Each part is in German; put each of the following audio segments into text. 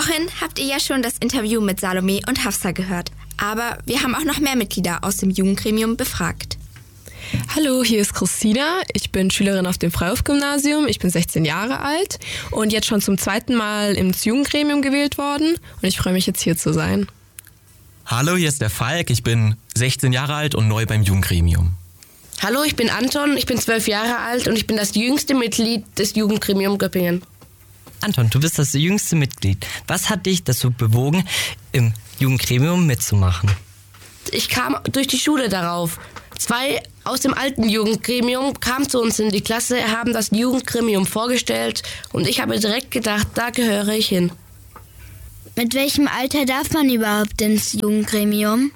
Vorhin habt ihr ja schon das Interview mit Salome und Hafsa gehört. Aber wir haben auch noch mehr Mitglieder aus dem Jugendgremium befragt. Hallo, hier ist Christina. Ich bin Schülerin auf dem Freihof-Gymnasium. Ich bin 16 Jahre alt und jetzt schon zum 2. Mal ins Jugendgremium gewählt worden. Und ich freue mich jetzt hier zu sein. Hallo, hier ist der Falk. Ich bin 16 Jahre alt und neu beim Jugendgremium. Hallo, ich bin Anton. Ich bin 12 Jahre alt und ich bin das jüngste Mitglied des Jugendgremium Göppingen. Anton, du bist das jüngste Mitglied. Was hat dich dazu bewogen, im Jugendgremium mitzumachen? Ich kam durch die Schule darauf. 2 aus dem alten Jugendgremium kamen zu uns in die Klasse, haben das Jugendgremium vorgestellt und ich habe direkt gedacht, da gehöre ich hin. Mit welchem Alter darf man überhaupt ins Jugendgremium?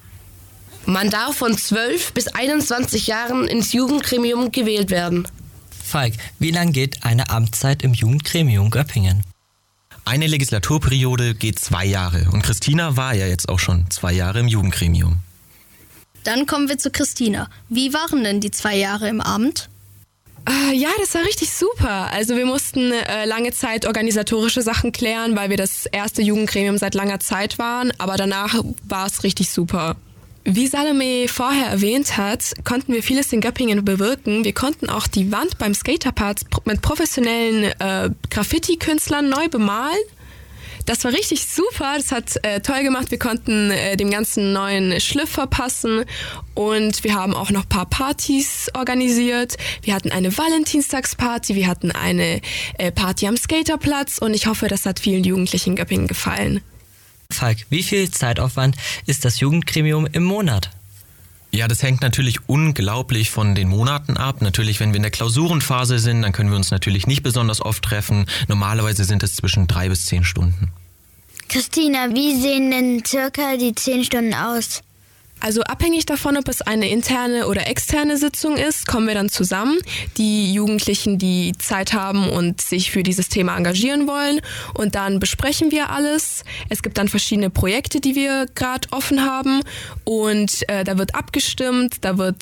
Man darf von 12 bis 21 Jahren ins Jugendgremium gewählt werden. Falk, wie lang geht eine Amtszeit im Jugendgremium Göppingen? Eine Legislaturperiode geht 2 Jahre und Christina war ja jetzt auch schon 2 Jahre im Jugendgremium. Dann kommen wir zu Christina. Wie waren denn die 2 Jahre im Amt? Ja, das war richtig super. Also wir mussten lange Zeit organisatorische Sachen klären, weil wir das erste Jugendgremium seit langer Zeit waren. Aber danach war es richtig super. Wie Salome vorher erwähnt hat, konnten wir vieles in Göppingen bewirken. Wir konnten auch die Wand beim Skaterpark mit professionellen Graffiti-Künstlern neu bemalen. Das war richtig super, das hat toll gemacht. Wir konnten dem Ganzen neuen Schliff verpassen und wir haben auch noch ein paar Partys organisiert. Wir hatten eine Valentinstagsparty, wir hatten eine Party am Skaterplatz und ich hoffe, das hat vielen Jugendlichen in Göppingen gefallen. Falk, wie viel Zeitaufwand ist das Jugendgremium im Monat? Ja, das hängt natürlich unglaublich von den Monaten ab. Natürlich, wenn wir in der Klausurenphase sind, dann können wir uns natürlich nicht besonders oft treffen. Normalerweise sind es zwischen 3 bis 10 Stunden. Christina, wie sehen denn circa die 10 Stunden aus? Also abhängig davon, ob es eine interne oder externe Sitzung ist, kommen wir dann zusammen. Die Jugendlichen, die Zeit haben und sich für dieses Thema engagieren wollen. Und dann besprechen wir alles. Es gibt dann verschiedene Projekte, die wir gerade offen haben. Und da wird abgestimmt, dann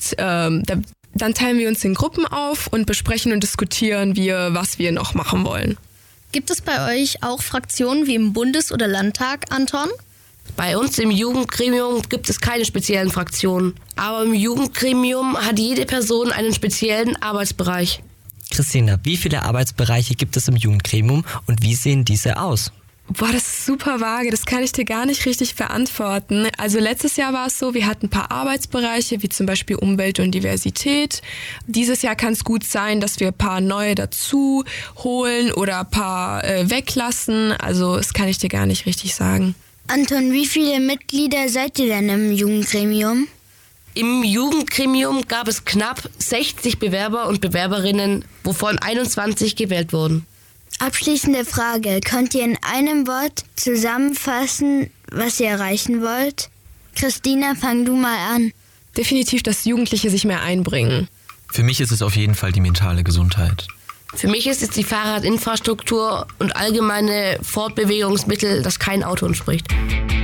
teilen wir uns in Gruppen auf und besprechen und diskutieren was wir noch machen wollen. Gibt es bei euch auch Fraktionen wie im Bundes- oder Landtag, Anton? Bei uns im Jugendgremium gibt es keine speziellen Fraktionen. Aber im Jugendgremium hat jede Person einen speziellen Arbeitsbereich. Christina, wie viele Arbeitsbereiche gibt es im Jugendgremium und wie sehen diese aus? Boah, das ist super vage, das kann ich dir gar nicht richtig beantworten. Also letztes Jahr war es so, wir hatten ein paar Arbeitsbereiche, wie zum Beispiel Umwelt und Diversität. Dieses Jahr kann es gut sein, dass wir ein paar neue dazu holen oder ein paar weglassen. Also das kann ich dir gar nicht richtig sagen. Anton, wie viele Mitglieder seid ihr denn im Jugendgremium? Im Jugendgremium gab es knapp 60 Bewerber und Bewerberinnen, wovon 21 gewählt wurden. Abschließende Frage. Könnt ihr in einem Wort zusammenfassen, was ihr erreichen wollt? Christina, fang du mal an. Definitiv, dass Jugendliche sich mehr einbringen. Für mich ist es auf jeden Fall die mentale Gesundheit. Für mich ist es die Fahrradinfrastruktur und allgemeine Fortbewegungsmittel, das kein Auto entspricht.